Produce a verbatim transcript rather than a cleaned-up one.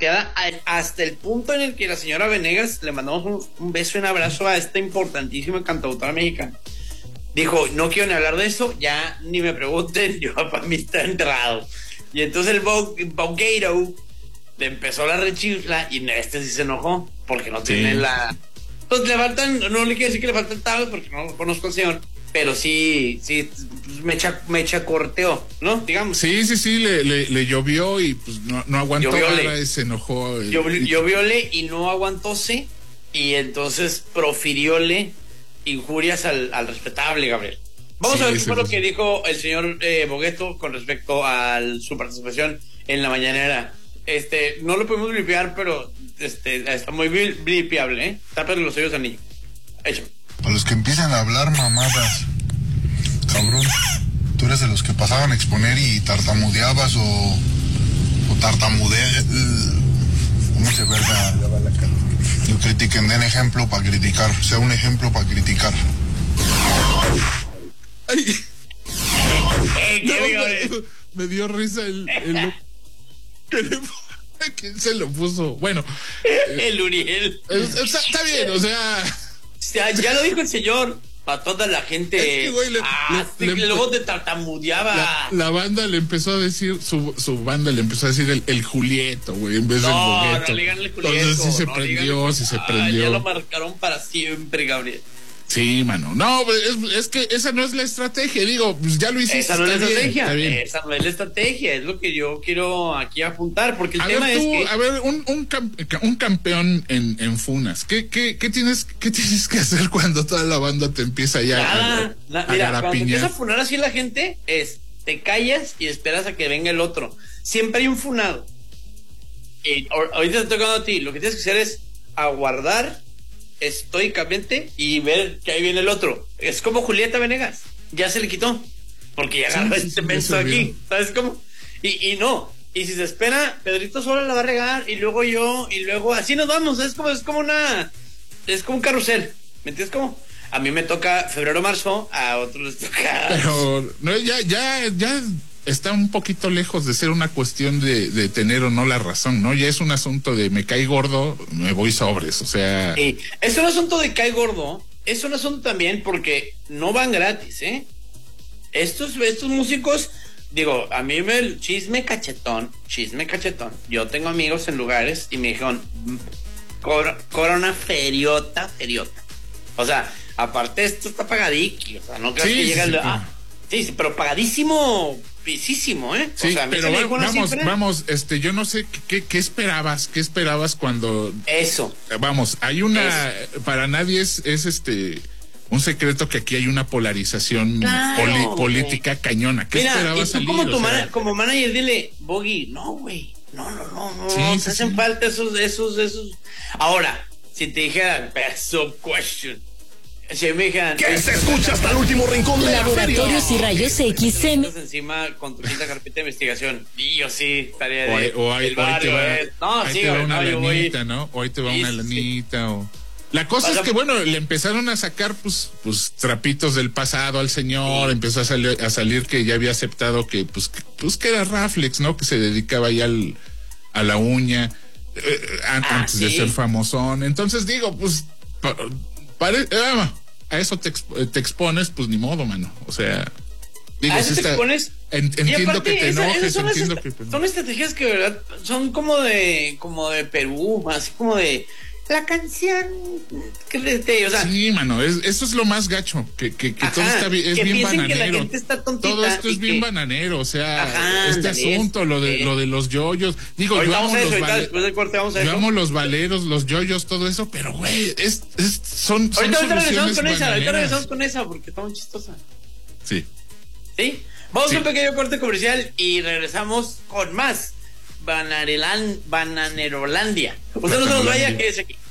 zapateada hasta el punto en el que la señora Venegas le mandamos un, un beso y un abrazo a esta importantísima cantautora mexicana. Dijo, no quiero ni hablar de eso, ya ni me pregunten, yo para mí está enterrado. Y entonces el Bogueiro le empezó la rechifla y este sí se enojó porque no sí. tiene la... Pues le faltan, no le quiero decir que le faltan tablas porque no conozco al señor, pero sí, sí, me echa, me echa corteó, ¿no? Digamos. Sí, sí, sí, le, le, le llovió y pues no, no aguantó nada y se enojó. Y, Llovi, llovióle y no aguantóse y entonces profirióle injurias al, al respetable Gabriel. Vamos sí, a ver qué fue lo que dijo el señor eh, Bogueto con respecto a su participación en la mañanera. Este, no lo podemos blipear, pero este, está muy blipeable, ¿eh? Tápale los oídos al niño. Hecho. A los que empiezan a hablar mamadas, cabrón, tú eres de los que pasaban a exponer y tartamudeabas o, o tartamudeas, ¿cómo se verga? Yo critiquen, den ejemplo para criticar, sea un ejemplo para criticar. Ay. No, me, me dio risa el, el ¿quién se lo puso? Bueno, el Uriel. Está, está bien, o sea, ya, ya lo dijo el señor. Para toda la gente. Es que, güey, le, ah, le, le, luego te tartamudeaba. La, la banda le empezó a decir, su, su banda le empezó a decir el, el Julieto, güey, en vez no, del Bogueto. No, le digan el Julieto. Entonces sí se no, prendió, sí se ah, prendió. Ya lo marcaron para siempre, Gabriel. Sí, mano. No, es, es que esa no es la estrategia. Digo, pues ya lo hiciste. Esa no es la estrategia. Bien, esa no es la estrategia. Es lo que yo quiero aquí apuntar. Porque el a tema ver, tú, es que. A ver, un, un, un campeón en, en Funas. ¿Qué, qué, qué, tienes, ¿Qué tienes que hacer cuando toda la banda te empieza ya Nada, a, na, a mira, cuando te empieza a funar así la gente, es te callas y esperas a que venga el otro. Siempre hay un funado. Y ahorita te tocando a ti. Lo que tienes que hacer es aguardar estoicamente y ver que ahí viene el otro. Es como Julieta Venegas, ya se le quitó porque ya agarró sí, este sí, menso aquí, ¿sabes cómo? Y, y no, y si se espera, Pedrito solo la va a regar y luego yo y luego así nos vamos. Es como, es como una es como un carrusel, ¿me entiendes cómo? A mí me toca febrero, marzo, a otros les toca. Pero no, ya, ya, ya está un poquito lejos de ser una cuestión de, de tener o no la razón, ¿no? Ya es un asunto de me cae gordo, me voy sobres, o sea... Sí, es un asunto de cae gordo, es un asunto también porque no van gratis, ¿eh? Estos, estos músicos, digo, a mí me... Chisme cachetón, chisme cachetón. Yo tengo amigos en lugares y me dijeron, cobra, cobra una feriota, feriota. O sea, aparte esto está pagadísimo, o sea, no creas sí, que llega sí, el... Sí. Ah, sí, sí, pero pagadísimo... Pisísimo, ¿eh? Sí, o sea, pero va, vamos, cifra. vamos, este, yo no sé qué, qué esperabas, qué esperabas cuando... Eso. Vamos, hay una, Eso. para nadie es, es este, un secreto que aquí hay una polarización claro, poli, política cañona. ¿Qué Mira, esperabas y tú salir? como, tu o sea, man, como manager, dije, Boggy, no, güey, no, no, no, no, sí, no sí, te hacen sí. falta esos, esos, esos. Ahora, si te dijera, so question. Si me dijeran, que se escucha hasta el último rincón de la Laboratorios y Rayos X M. Encima con tu quinta carpeta de investigación. Y yo sí, estaría de. O, o ahí, el barrio, hoy te va, eh. No, ahí sí, te va güey, una no, lanita, voy... ¿no? Hoy te va sí, una sí. lanita o. La cosa Pasa... es que, bueno, le empezaron a sacar, pues, pues trapitos del pasado al señor, sí. empezó a salir, a salir que ya había aceptado que, pues, que, pues, que era Raflex, ¿no? Que se dedicaba ya al, a la uña, eh, antes ah, sí. de ser famosón. Entonces, digo, pues, pa, pare, eh, a eso te, exp te expones, pues, ni modo, mano. O sea, digo, a eso si te está, expones. En, entiendo aparte, que te esa, enojes, son entiendo las, que... Pues, son estrategias que, ¿verdad? Son como de, como de Perú, así como de... La canción que te, o sea, sí, mano, es, eso es lo más gacho, que, que, que ajá, todo está bien, es que bien bananero. Que la gente está tontita todo esto es bien que... bananero, o sea, ajá, este dale, asunto, lo de, eh. lo de los yoyos, digo, yo amo, eso, los, vale... después del corte vamos a yo eso. amo los valeros, los yoyos, todo eso, pero güey, es, es, son, son ahorita, ahorita regresamos con bananeras. esa, ahorita regresamos con esa, porque está muy chistosa. Sí. ¿Sí? Vamos sí. a un pequeño corte comercial y regresamos con más Bananerolandia. Usted no se nos vaya, quédese aquí.